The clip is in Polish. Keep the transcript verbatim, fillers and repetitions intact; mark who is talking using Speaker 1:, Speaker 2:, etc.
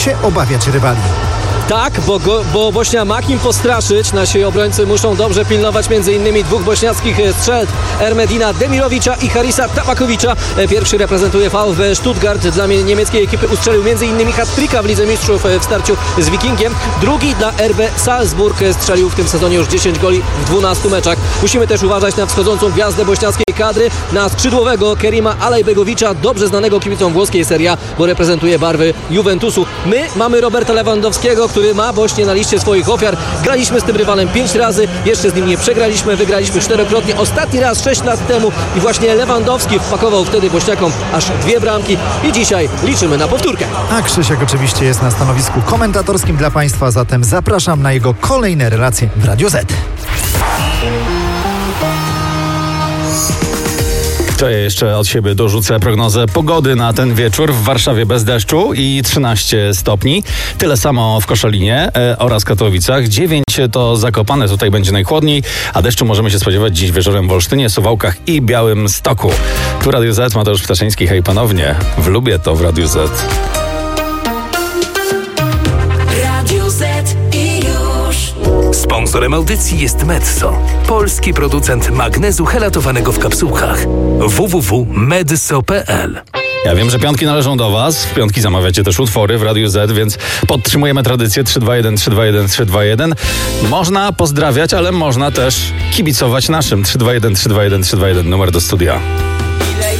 Speaker 1: się obawiać rywali.
Speaker 2: Tak, bo, go, bo Bośnia ma kim postraszyć. Nasi obrońcy muszą dobrze pilnować między innymi dwóch bośniackich strzelb, Ermedina Demirowicza i Harisa Tabakowicza. Pierwszy reprezentuje VfB Stuttgart. Dla niemieckiej ekipy ustrzelił między innymi hat-tricka w Lidze Mistrzów w starciu z Wikingiem. Drugi dla R B Salzburg, strzelił w tym sezonie już dziesięć goli w dwunastu meczach. Musimy też uważać na wschodzącą gwiazdę bośniackiej kadry, na skrzydłowego Kerima Alajbegowicza, dobrze znanego kibicom włoskiej Serie A, bo reprezentuje barwy Juventusu. My mamy Roberta Lewandowskiego, który ma Bośnię na liście swoich ofiar. Graliśmy z tym rywalem pięć razy, jeszcze z nim nie przegraliśmy, wygraliśmy czterokrotnie. Ostatni raz sześć lat temu i właśnie Lewandowski wpakował wtedy Bośniakom aż dwie bramki i dzisiaj liczymy na powtórkę.
Speaker 1: A Krzysiek oczywiście jest na stanowisku komentatorskim dla Państwa, zatem zapraszam na jego kolejne relacje w Radiu Z.
Speaker 3: To ja jeszcze od siebie dorzucę prognozę pogody na ten wieczór. W Warszawie bez deszczu i trzynaście stopni. Tyle samo w Koszalinie e, oraz Katowicach. dziewięć to Zakopane, tutaj będzie najchłodniej, a deszczu możemy się spodziewać dziś wieczorem w Olsztynie, Suwałkach i Białymstoku. Tu Radio Z, Mateusz Ptaszyński, hej ponownie. W Lubię to w Radiu Z.
Speaker 4: Radio Z i już.
Speaker 5: Sponsorem audycji jest Medzo, polski producent magnezu helatowanego w kapsułkach. w w w kropka medzo kropka p l.
Speaker 3: Ja wiem, że piątki należą do Was. W piątki zamawiacie też utwory w Radiu Z, więc podtrzymujemy tradycję trzy dwa jeden, trzy dwa jeden, trzy dwa jeden. Można pozdrawiać, ale można też kibicować naszym. trzy dwa jeden, trzy dwa jeden, trzy dwa jeden, numer do studia.